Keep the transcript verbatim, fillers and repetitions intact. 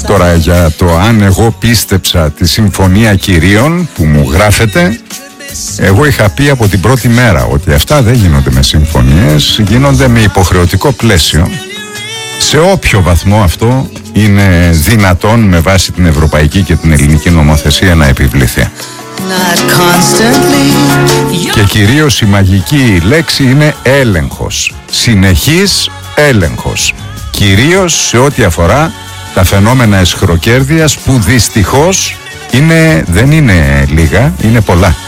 Τώρα για το αν εγώ πίστεψα τη Συμφωνία Κυρίων που μου γράφεται, εγώ είχα πει από την πρώτη μέρα ότι αυτά δεν γίνονται με συμφωνίες, γίνονται με υποχρεωτικό πλαίσιο. Σε όποιο βαθμό αυτό είναι δυνατόν με βάση την ευρωπαϊκή και την ελληνική νομοθεσία να επιβληθεί. Και κυρίως η μαγική λέξη είναι έλεγχος. Συνεχής έλεγχος. Κυρίως σε ό,τι αφορά τα φαινόμενα αισχροκέρδειας που δυστυχώς είναι, δεν είναι λίγα, είναι πολλά.